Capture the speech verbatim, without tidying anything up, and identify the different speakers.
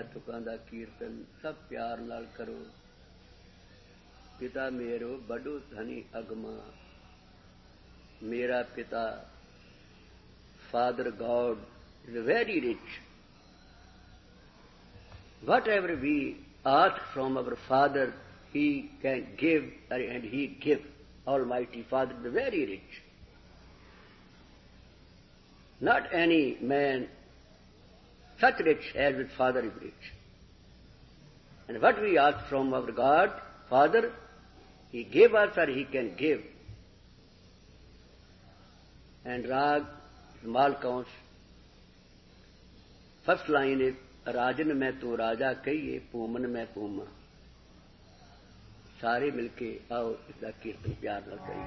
Speaker 1: तुकां दा कीर्तन सब प्यार नाल करो। पिता मेरो बड़ो धनी अगमा, मेरा पिता Father God is very rich. Whatever we ask from our Father, He can give, and He gives. Almighty Father is very rich. Not any man such rich as his Father is rich. And what we ask from our God, Father, He gave us or He can give. And Rag, Malkaunsh, first line is, राजन में तो राजा कहिए, पूमन में Puma. सारे मिलके आओ इसका कीर्तन प्यार न करिए।